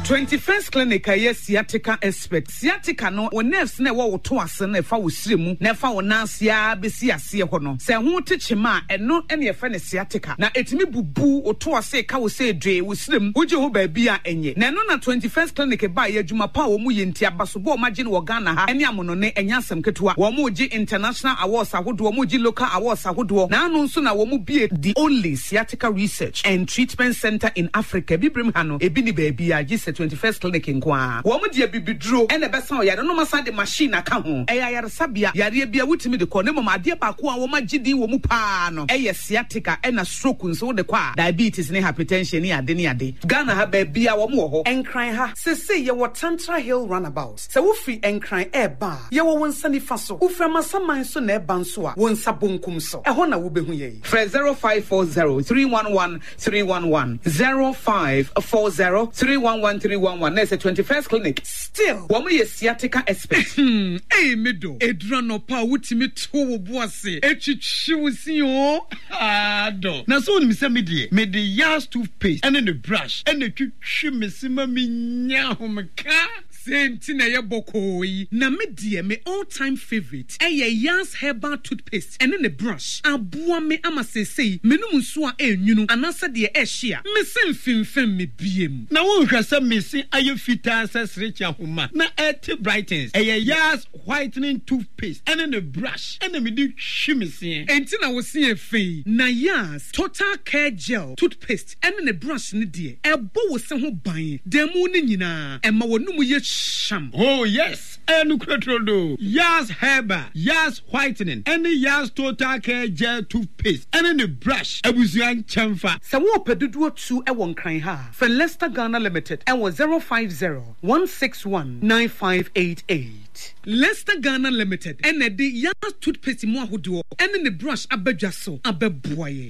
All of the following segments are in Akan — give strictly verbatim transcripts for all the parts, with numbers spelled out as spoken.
twenty-first Clinic aye sciatica expert. Sciatica no wo nerves na wo to ase na fa wo siremu na fa wo nansia besi ase ho no. Se ho techima eno ene efa ne sciatica. Na etimi bubu wo to ase ka wo se dwe wo sirem. Wo je ho ba bia enye. Na no na twenty-first Clinic ba ye adwuma pa wo mu ye ntia baso bo ma je no Ghana ha. Ene amono ne enya asem ketua. Wo mu je international awards ahodo, wo mu je local awards ahodo. Na anu nso na wo mu bie the only sciatica research and treatment center in Africa. Bibrim hano ebi ni ba bia je twenty-first Clinic nkwa wo mu de bibidro ene besa o yare no masa de machine aka ho e ya yare sabia yare bia wutimi de ko ne mama ade ba ko a wo magidi wo mu pa no e ye sciatica e na stroke nso de kwa diabetes ne hypertension ne ade ne ade Ghana ha ba bia wo mu ho enkran ha sese ye wo Tantra Hill runabout se wo free enkran e ba ye wo wonsa ni fa so wo fra masaman so na e ba nso a wonsa bonkum so e ho na wo behu ye fra zero five four zero three one one three one one zero five four zero three one one three one one. There's a twenty-first Clinic. Still, woman is sciatica expert. Hmm. Hey, mido. Edra no pa wuti me to boase. Echichi wusi yo. Ah, do. Na so ni se me die. Me de Yas toothpaste and then the brush and the chichi me sima mi nya ho me ka. Same thing na ye bokoi. Na me die me all-time favorite. Eh ye Yas herbal toothpaste and then the brush. Abua me ama se say me no nso a enyunu anasa de e hia. Me sem fimfem me biem. Na wo hwese me si aye fita ses rich ahoma. Na et brightens. Eh ye Yas whitening toothpaste and then the brush. And me di hwimisi. Enti na wo se efe. Na Yas total care gel toothpaste and then the brush ni die. E bo wo se ho ban. Demu ni nyina. E ma wo no mu ye sham. Oh yes. Enu kretrodo. Yas Herba, Yas whitening, and the Yas total care gel toothpaste, and then the brush. Ebuzian chamfa. Sa wo pedudu two e won kran ha. For Leicester Ghana Limited, and was zero five zero one six one nine five eight eight. Leicester Ghana Limited, and the Yas toothpaste mo ahodo, and then the brush abedwaso abeboye.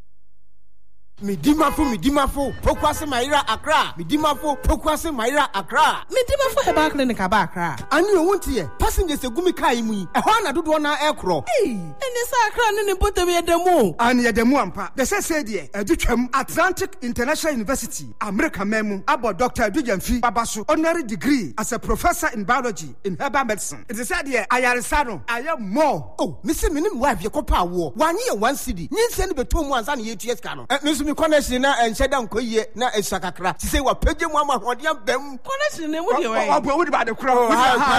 Midimafo midimafo pokwase maira Accra midimafo pokwase maira Accra midimafo Herbal Clinic aba Accra ani owuntie passengers egumi kai mu e ho na dodo na ekro eh ene sa Accra ne ne potem yedemu ani yedemu ampa de se se de adutwam Atlantic International University America memu abo Doctor Adujamfi Babaso honorary degree as a professor in biology in herbal medicine it is said here ayaresa no aye more oh me se minim wife yekopa wo wanye ye one city nyinse ne beto mu ansa ne yetu ska no me connection na encheda nkoye na esakakra ti say wa page mu amahode ambam connection ne mu de we obo wo de ba de kro wo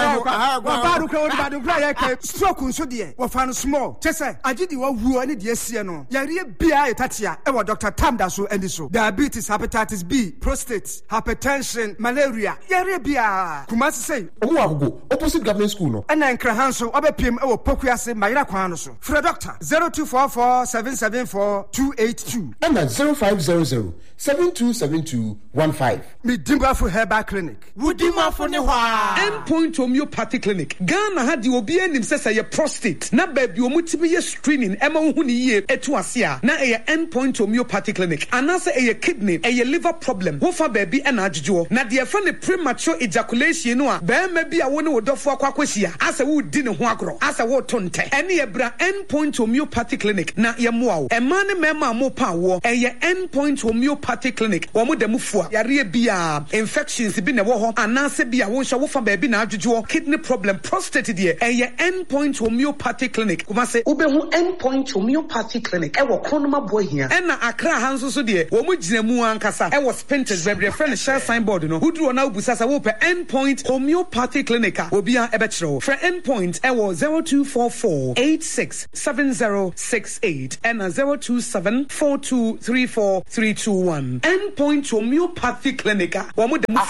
ba do kro wo de ba de kro ya ke stroke nso de wo fa no small chese agidi wo wuo ne de asie no yare bia etatia e wo Doctor Tamda so endi so diabetes hepatitis B prostate hypertension malaria yare bia kumasi say owo agogo opposite government school no ena nkra hanso obepiem e wo pokuase mayira kwan no so for doctor zero two four four seven seven four two eight two and zero five zero zero seven two seven two one five. Midimafo Herbal Clinic. Wudimafo ne hwa. Endpoint Homeopathy Clinic. Ghana ha di obi anim sesa ye prostate. Na baby omutibi ye screening ema hu ni ye etu ase a. Na eye Endpoint Homeopathy Clinic. Anase eye kidney, eye liver problem. Wo fa baby e na adwodwo. Na de fa ne premature ejaculation no a. Ba ma bi a wo ne wodofo akwakwahia. Asa wo di ne ho agro. Asa wo to nte. Ene ye bra Endpoint Homeopathy Clinic. Na ye moa wo. Ema ne mema mo pa wo. Eye Endpoint Homeopathy Clinic. Wo mo dem fua. Yare bia infections bi na wo ho. Anase bia wo hwa wo fa baby na adwodwo. Kidney problem, prostate de. Eye Endpoint Homeopathy Clinic. Kuma se ubehu Endpoint Homeopathy Clinic. E wo kronoma bo hia. E na Accra hanso so de. Wo mo gina mu ankasa. E wo Spintex baby friend share signboard no. Udru na obusa sa wo pe Endpoint Homeopathy Clinic. Obi a e be kire wo. For Endpoint e wo zero two four four eight six seven zero six eight and zero two seven four two three four three two one. Endpoint Homeopathy Clinic. Wo mo de mu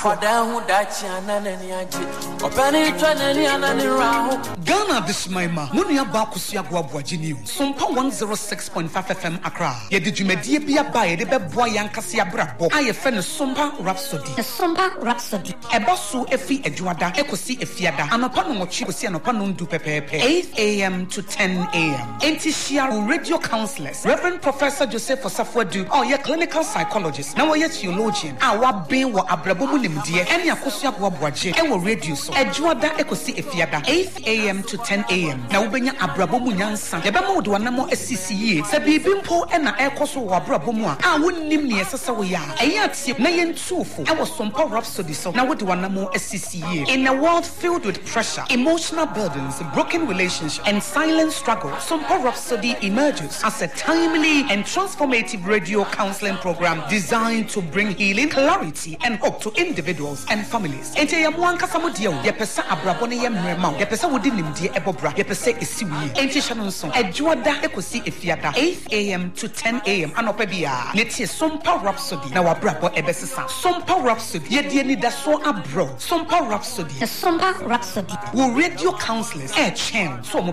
Ghana this my ma. Munia ba kusia boaboaji ni. Sompa one oh six point five F M Accra. Ye de dwumadie bia ba ye de be boa yankase abrabo. Aye fe ne Sompa Rhapsody. The Sompa Rhapsody. Eba so efi adwada ekosi efiada. Anopa no mochi kosi anopa no ndu pepepe. eight a m to ten a m Enti share radio counselors. Reverend Professor Joseph Osafo Akodu or your clinical psychologist. Now you're theologian. Our being what Abrabomu Nimdia and Yakosia Boaboaje and will radio so. Ejuada Ekosi Efiada eight a.m. to ten a.m. Now Benya Abrabomu Yansa. Yabamo do anamo S C C E. Sabi Bimpo and Ekoso Abrabomua. I wouldn't name near Sasawaya. Ayat Nayan Tufu. I was some power rhapsody so now what do anamo S C C E. In a world filled with pressure, emotional burdens, broken relationships, and silent struggle, Sompo Rhapsody emerges as a timely and transformative radio counseling program designed to bring healing, clarity, and hope to individuals and families. Ente ya mwanka samudia ye pesa abrabone ye mrema ye pesa wodi nimdie ebobra ye pesa esiwie ente shanonso ejuada ekosi efiada eight a.m. to ten a.m. anope bia netie Sompo Rhapsody na wabrabo ebesisa Sompo Rhapsody ye die ni daso abro Sompo Rhapsody Sompo Rhapsody wo radio counselors e chen so mo